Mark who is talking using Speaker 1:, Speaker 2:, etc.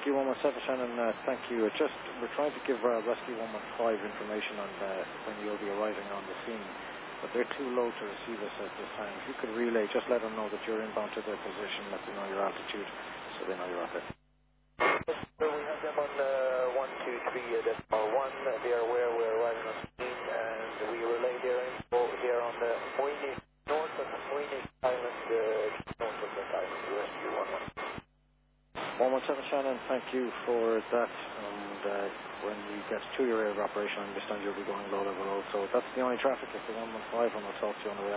Speaker 1: Rescue 117, Shannon, thank you. We're trying to give Rescue 115 information on when you'll be arriving on the scene, but they're too low to receive us at this time. If you could relay, just let them know that you're inbound to their position, let them know your altitude, so they know you're out there.
Speaker 2: So we have them on 123 decimal 1. They are aware we're arriving on scene, and we relay their info here on the Moynish, north of the Moynish Island, north of that island, Rescue
Speaker 1: 117, Shannon, thank you for that. And when you get to your area of operation, I understand you'll be going low level also. That's the only traffic. It's the 115, and I'll talk to you on the way out.